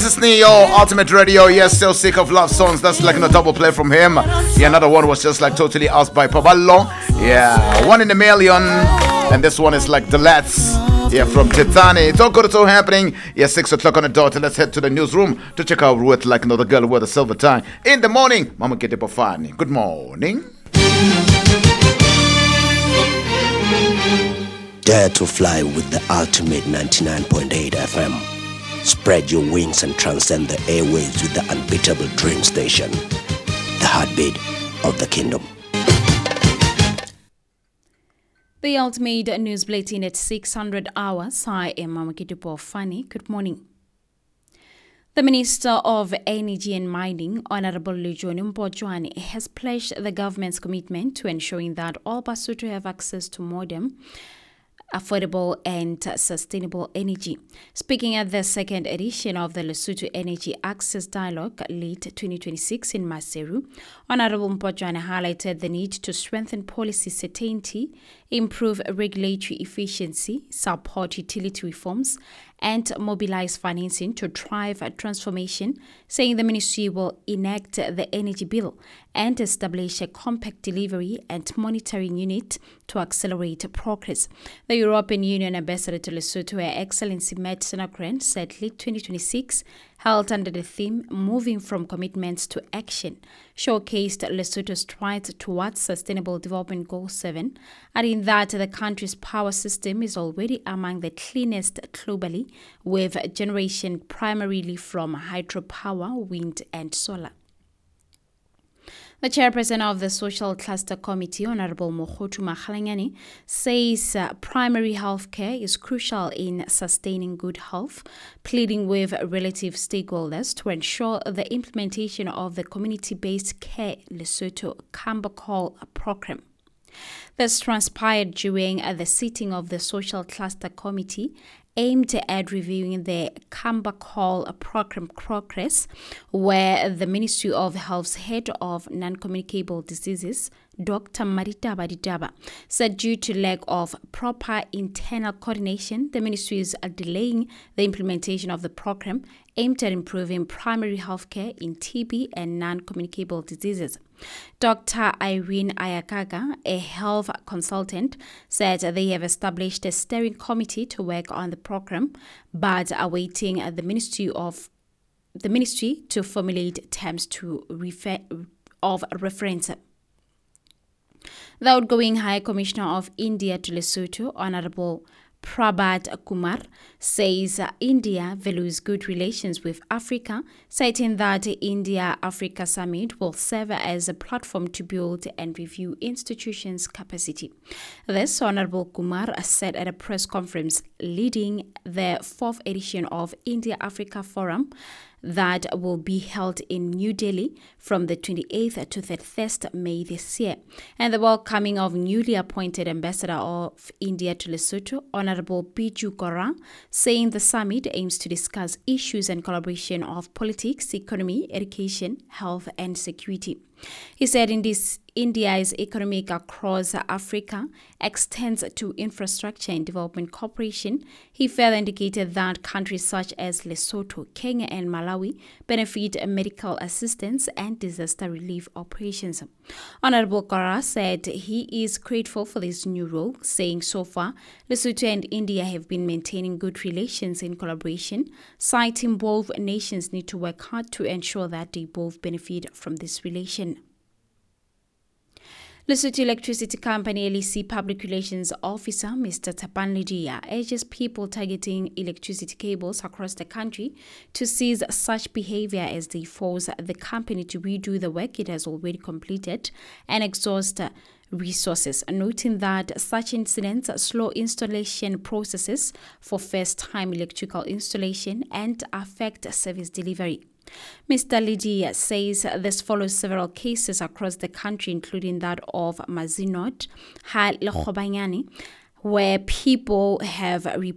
is Neo, Ultimate Radio. Yes, still sick of love songs. That's like a double play from him. Yeah, another one was just like totally asked by Paballo. Yeah, one in a million. And this one is like the Let's. Yeah, from Titani. It's all good, it's all happening. Yeah, 6 o'clock on the dot. And let's head to the newsroom to check out Ruth like another girl with a silver tongue. In the morning, Mama Kete Bafani. Good morning. Dare to fly with the ultimate 99.8 FM. Spread your wings and transcend the airwaves with the unbeatable Dream Station. The heartbeat of the kingdom. The ultimate news bulletin at 600 hours. I am Mama Kitupo Fani. Good morning. The Minister of Energy and Mining, Honorable Lujoni Mpojwane, has pledged the government's commitment to ensuring that all Basotho have access to modern, affordable and sustainable energy. Speaking at the second edition of the Lesotho Energy Access Dialogue, late 2026 in Maseru, Honorable Mpojwane highlighted the need to strengthen policy certainty, improve regulatory efficiency, support utility reforms, and mobilize financing to drive a transformation, saying the ministry will enact the energy bill and establish a compact delivery and monitoring unit to accelerate progress. The European Union Ambassador to Lesotho, Her Excellency Matt Senokren, said late 2026, held under the theme Moving from Commitments to Action, showcased Lesotho's strides towards Sustainable Development Goal 7, adding that the country's power system is already among the cleanest globally, with generation primarily from hydropower, wind and solar. The chairperson of the Social Cluster Committee, Honorable Mokgotu Makgalanyane, says primary health care is crucial in sustaining good health, pleading with relative stakeholders to ensure the implementation of the community-based care Lesotho Kamba Call program. This transpired during the sitting of the Social Cluster Committee aimed at reviewing the Kamba Call program progress, where the Ministry of Health's head of non-communicable diseases, Dr. Maritaba Ditaba, said due to lack of proper internal coordination, the ministry is delaying the implementation of the program aimed at improving primary health care in TB and non-communicable diseases. Dr. Irene Ayakaga, a health consultant, said they have established a steering committee to work on the program, but are awaiting the ministry to formulate terms of reference. The outgoing High Commissioner of India to Lesotho, Honorable Prabhat Kumar, says India values good relations with Africa, citing that the India-Africa Summit will serve as a platform to build and review institutions' capacity. This, Honorable Kumar said at a press conference leading the 4th edition of India-Africa Forum that will be held in New Delhi from the 28th to the 31st May this year, and the welcoming of newly appointed Ambassador of India to Lesotho, Honorable Biju Gora, saying the summit aims to discuss issues and collaboration of politics, economy, education, health and security. He said India's economic across Africa extends to infrastructure and development cooperation. He further indicated that countries such as Lesotho, Kenya and Malawi benefit medical assistance and disaster relief operations. Honorable Kara said he is grateful for this new role, saying so far Lesotho and India have been maintaining good relations in collaboration, citing both nations need to work hard to ensure that they both benefit from this relation. Lesotho Electricity Company LEC Public Relations Officer Mr. Tapan Lidia urges people targeting electricity cables across the country to cease such behavior as they force the company to redo the work it has already completed and exhaust resources, noting that such incidents slow installation processes for first-time electrical installation and affect service delivery. Mr. Lydia says this follows several cases across the country, including that of Mazinot, where people have reported